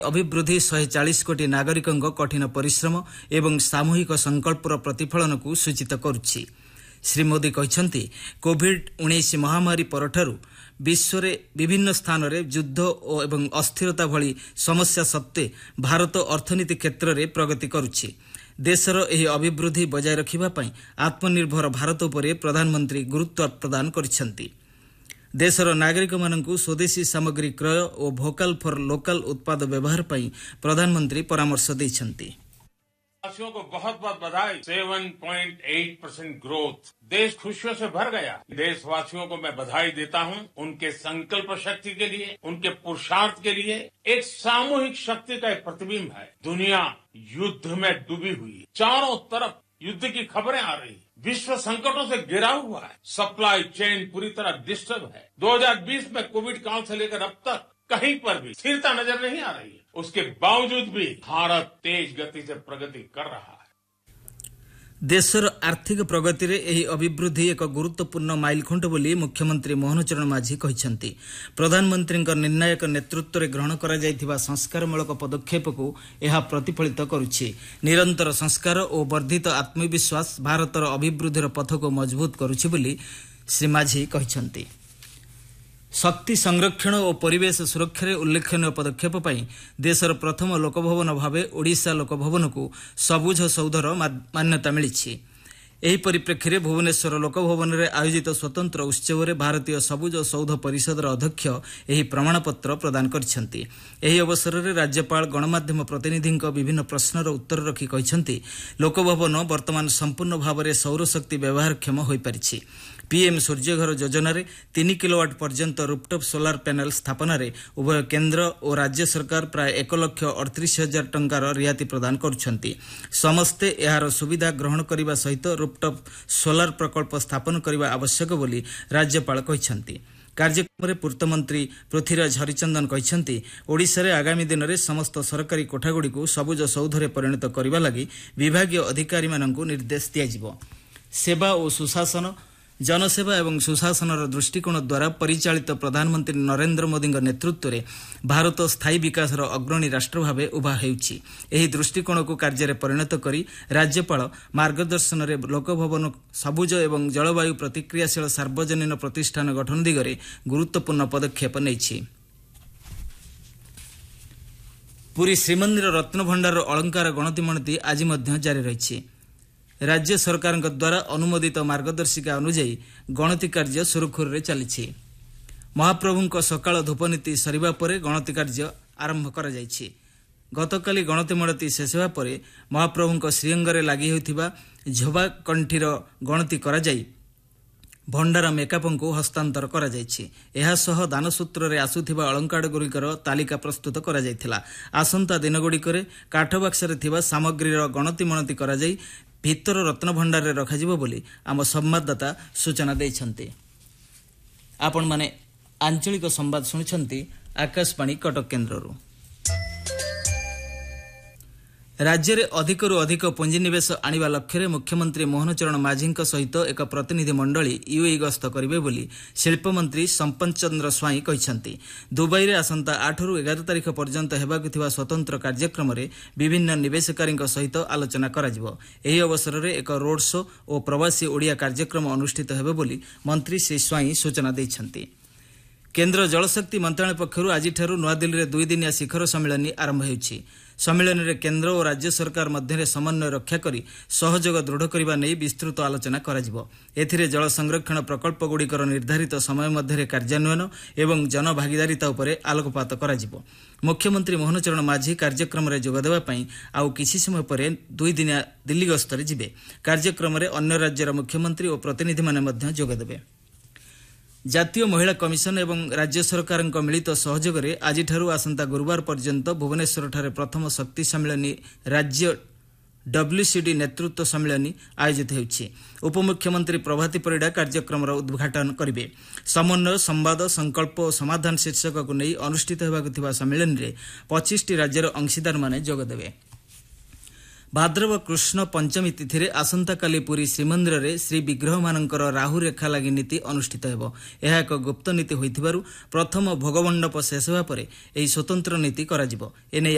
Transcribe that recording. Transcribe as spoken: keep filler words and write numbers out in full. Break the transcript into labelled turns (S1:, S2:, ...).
S1: अभिवृद्धि शहे चालीस कोटी नागरिकों कठिन परिश्रम एवं सामूहिक संकल्पर प्रतिफलन को सूचित करुछि। श्री मोदी कहते कोविड उन्नीस महामारी परठारु विश्व में विभिन्न स्थान में युद्ध और अस्थिरता भली समस्या सत्वे भारत अर्थनीति क्षेत्र में प्रगति करुछि। देशर एही अभिवृद्धि बजाय रखिबा पई आत्मनिर्भर भारत उपरे प्रधानमंत्री गुरुत्व प्रदान करिसेंति। देशर नागरिक मानकु स्वदेशी सामग्री क्रय और भोकाल फॉर लोकल उत्पाद व्यवहार पई प्रधानमंत्री परामर्श दैछंति।
S2: देशवासियों को बहुत बहुत बधाई। सात पॉइंट आठ परसेंट ग्रोथ, देश खुशियों से भर गया। देशवासियों को मैं बधाई देता हूं उनके संकल्प शक्ति के लिए, उनके पुरुषार्थ के लिए। एक सामूहिक शक्ति का एक प्रतिबिंब है। दुनिया युद्ध में डूबी हुई है, चारों तरफ युद्ध की खबरें आ रही, विश्व संकटों से घिरा हुआ है, सप्लाई चेन पूरी तरह डिस्टर्ब है। दो हज़ार बीस में कोविड काल से लेकर अब तक कहीं पर भी स्थिरता नजर नहीं आ रही है। उसके बावजूद भी भारत तेज गति से प्रगति कर रहा है।
S1: देशर आर्थिक प्रगति रे एही अभिवृद्धि एक गुरुत्वपूर्ण माइलखुंट बोली मुख्यमंत्री मोहन चरण माझी कहिसेंति। प्रधानमंत्री निर्णायक नेतृत्व रे ग्रहण करा जायथिबा संस्कारमूलक पदक्षेप को यह प्रतिफलित करुछि। निरंतर संस्कार और वर्धित आत्मविश्वास भारतर अभिवृद्धिर पथ को मजबूत करुछि बोली श्री माझी कहिसेंति। शक्ति संरक्षण और परिवेश सुरक्षा उल्लेखनीय पदक्षेप पई देशर प्रथम लोकभवन भावे ओडिशा लोकभवन को सबुज सौधर मान्यता मिली। एही परिप्रेक्षी में भुवनेश्वर लोकभवन में आयोजित स्वतंत्र उत्सव में भारतीय सबुज सौध परिषदर अध्यक्ष एही प्रमाणपत्र प्रदान करिसेंति। एही अवसर में राज्यपाल गणमाध्यम प्रतिनिधि विभिन्न प्रश्नर उत्तर रखी कहिसेंति लोकभवन वर्तमान संपूर्ण भाव में सौरशक्ति व्यवहारक्षम हो पारिछि। पीएम सूर्यघर योजना रे तीन किलोवाट पर्यंत रूपटॉप सोलार पैनल स्थापना रे उभय केंद्र और राज्य सरकार प्राय एक लक्ष अड़तीस हजार टंकार रियाती प्रदान करुछंती। समस्ते यार सुविधा ग्रहण करने सहित रूपटॉप सोलार प्रकल्प स्थापन करने आवश्यक बोली राज्यपाल कहिसेंति। कार्यक्रम में पूर्तमंत्री पृथ्वीराज हरिचंदन कहिसेंति ओडिशा रे आगामी दिन में समस्त सरकारी कोठागुड़ी को सबुज सौधरे परिणत करने लगी विभागीय अधिकारी माननकु निर्देश दियाजिबो। सेवा और सुशासन जनसेवा एवं सुशासन दृष्टिकोण द्वारा परिचालित प्रधानमंत्री नरेंद्र मोदी नेतृत्व में भारत स्थायी विकास अग्रणी राष्ट्र भाव उभा हेउछि। एही दृष्टिकोण को कार्य में परिणत करी राज्यपाल मार्गदर्शन में लोकभवन सबुज एवं जलवायु प्रतिक्रियाशील सार्वजनीन प्रतिष्ठान गठन दिगरे गुरुत्वपूर्ण पदक्षेप नेछि। पुरी श्रीमंदिर रत्नभंडार अलंकार गणति मणति आज मध्य जारी रही। राज्य सरकार द्वारा अनुमोदित मार्गदर्शिका अनुଯାयी गणति कार्य सुरुखुरु चली। महाप्रभु सकाळ धूपनीति सरिबा परे गणति कार्य आरंभ करा जायछि। गतकाली गणति मणति शेष होगा पर महाप्रभु श्रीअंगरे लागि होइथिबा झोबा कंठीर गणति करा जाई भंडार मेकापं को हस्तांतर करा जायछि। एहा सह दानसूत्र रे आसुथिबा अलंकार गुरिकर तालिका प्रस्तुत करा जायथिला। आसंता दिन गुड़िकरे काठबाक्सरे थिबा सामग्रीर गणति मणति करा जाई भीतर रत्न भंडार रे रखाजिबो बोली आम संवाददाता सूचना दैछन्ति। आपण माने आंचलिक संवाद सुनिछन्ति आकाशवाणी कटक केन्द्ररू। राज्य में अधिकरू अधिक पुंजीनिवेश आनिबा लक्ष्य मुख्यमंत्री मोहन चरण माझी सहित एक प्रतिनिधि मंडली यूएई गस्त करिवे बोली शिल्पमंत्री संपत चंद्र स्वाई कहिसेंति। दुबई रे आसंता आठ रु एगार तारिख पर्यंत हेबाकु थिबा स्वतंत्र कार्यक्रम रे विभिन्न निवेशकारी सहित आलोचना कराजिबो। एही अवसर रे एक रोड शो और प्रवासी ओडिया कार्यक्रम अनुष्ठित हेबे बोली मंत्री श्री स्वाई सूचना दैछन्ति। केन्द्र जलशक्ति मंत्रालय पक्षरु आजिठारु नुआदिल्ली रे दुई दिनिया शिखर सम्मेलन आरंभ हेउछि। सम्मेलन में केन्द्र और राज्य सरकार मध्य समन्वय रक्षा करी सहयोग दृढ़ करने नहीं विस्तृत आलोचना कराजिबो। एथिरे जल संरक्षण प्रकल्प गुड़िकर निर्धारित समय मध्य कार्यान्वयन एवं जनभागीदारिता उपरे आलोकपात कराजिबो। मुख्यमंत्री मोहन चरण माझी कार्यक्रम में जोगदेवा पई आउ किछि समय पर दुई दिनिया दिल्ली गस्तरे जिबे। कार्यक्रम में अन्य राज्यर मुख्यमंत्री और प्रतिनिधि माने मध्य जोगदेबे। जातीय महिला कमिशन एवं राज्य सरकार मिलित सहयोग में आज आसंता गुरुवार पर्यंत भुवनेश्वर ठारे प्रथम शक्ति सम्मेलनी राज्य डब्ल्यूसीडी नेतृत्व सम्मेलनी आयोजित होछि। उपमुख्यमंत्री प्रभाती परिडा कार्यक्रम उद्घाटन करिवे। समन्वय संवाद संकल्प और समाधान शीर्षक को नहीं अनुष्ठित होबाकु थिबा सम्मेलन रे पच्चीस टी राज्यर अंशीदार माने जोगदेबे। भाद्रव कृष्ण पंचमी तिथि रे आसंता काली पुरी श्रीमंदिर रे श्री विग्रह मानकर राहु रेखा लागि नीति अनुष्ठित हेबो। एहा एक गुप्त नीति होइथिबारु प्रथम भोगमंडप शेष होगा पर एही स्वतंत्र नीति कराजिबो। एने